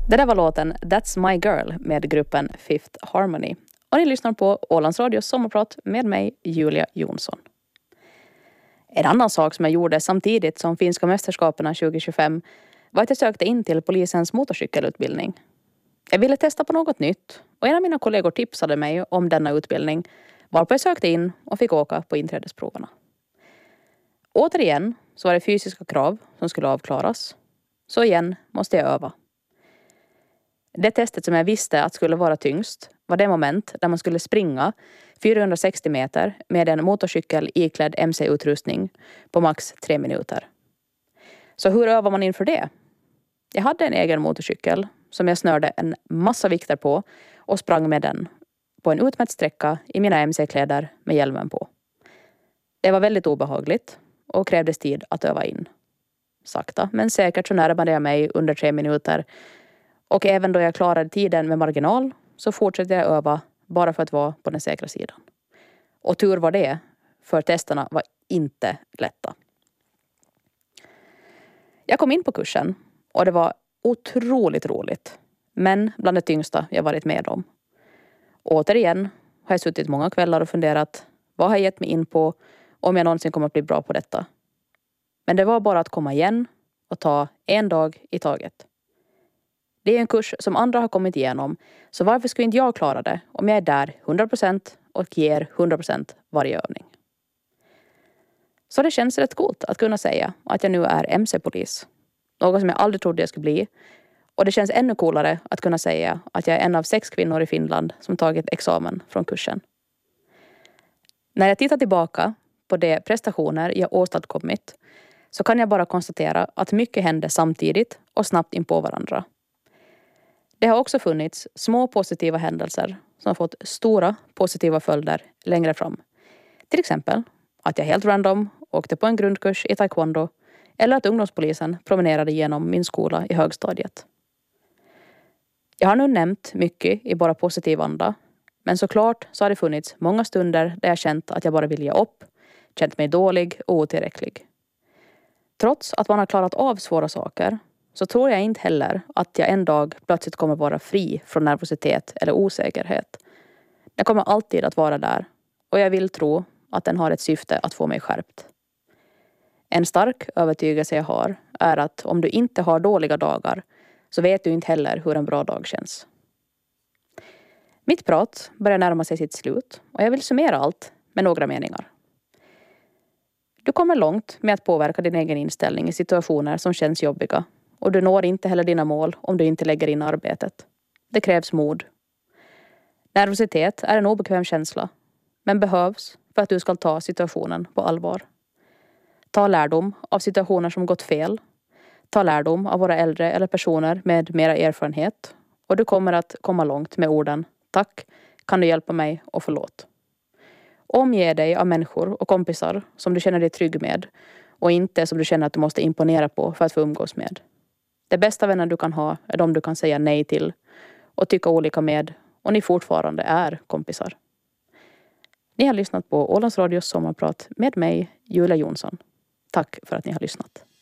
Det där var låten That's My Girl med gruppen Fifth Harmony. Och ni lyssnar på Ålands Radios sommarprat med mig, Julia Jonsson. En annan sak som jag gjorde samtidigt som finska mästerskaperna 2025 var att jag sökte in till polisens motorcykelutbildning. Jag ville testa på något nytt och en av mina kollegor tipsade mig om denna utbildning varpå jag sökte in och fick åka på inträdesproverna. Återigen så var det fysiska krav som skulle avklaras. Så igen måste jag öva. Det testet som jag visste att skulle vara tyngst var det moment där man skulle springa 460 meter med en motorcykel iklädd MC-utrustning på max 3 minuter. Så hur övar man inför det? Jag hade en egen motorcykel som jag snörde en massa vikter på och sprang med den på en utmätt sträcka i mina MC-kläder med hjälmen på. Det var väldigt obehagligt och krävdes tid att öva in. Sakta men säkert så närmade jag mig under 3 minuter. Och även då jag klarade tiden med marginal så fortsatte jag öva bara för att vara på den säkra sidan. Och tur var det, för testerna var inte lätta. Jag kom in på kursen och det var otroligt roligt. Men bland det tyngsta jag varit med om. Återigen har jag suttit många kvällar och funderat vad har jag gett mig in på om jag någonsin kommer att bli bra på detta. Men det var bara att komma igen och ta en dag i taget. Det är en kurs som andra har kommit igenom, så varför skulle inte jag klara det om jag är där 100% och ger 100% varje övning? Så det känns rätt coolt att kunna säga att jag nu är MC-polis. Något som jag aldrig trodde jag skulle bli. Och det känns ännu coolare att kunna säga att jag är en av 6 kvinnor i Finland som tagit examen från kursen. När jag tittar tillbaka på de prestationer jag åstadkommit så kan jag bara konstatera att mycket hände samtidigt och snabbt in på varandra. Det har också funnits små positiva händelser som fått stora positiva följder längre fram. Till exempel att jag helt random åkte på en grundkurs i taekwondo eller att ungdomspolisen promenerade genom min skola i högstadiet. Jag har nu nämnt mycket i bara positiv anda, men såklart så har det funnits många stunder där jag känt att jag bara vill ge upp, känt mig dålig och otillräcklig. Trots att man har klarat av svåra saker så tror jag inte heller att jag en dag plötsligt kommer vara fri från nervositet eller osäkerhet. Den kommer alltid att vara där och jag vill tro att den har ett syfte att få mig skärpt. En stark övertygelse jag har är att om du inte har dåliga dagar så vet du inte heller hur en bra dag känns. Mitt prat börjar närma sig sitt slut och jag vill summera allt med några meningar. Du kommer långt med att påverka din egen inställning i situationer som känns jobbiga. Och du når inte heller dina mål om du inte lägger in arbetet. Det krävs mod. Nervositet är en obekväm känsla, men behövs för att du ska ta situationen på allvar. Ta lärdom av situationer som gått fel. Ta lärdom av våra äldre eller personer med mera erfarenhet. Och du kommer att komma långt med orden tack, kan du hjälpa mig och förlåt. Omge dig av människor och kompisar som du känner dig trygg med och inte som du känner att du måste imponera på för att få umgås med. Det bästa vänner du kan ha är de du kan säga nej till och tycka olika med och ni fortfarande är kompisar. Ni har lyssnat på Ålands Radios sommarprat med mig, Julia Jonsson. Tack för att ni har lyssnat.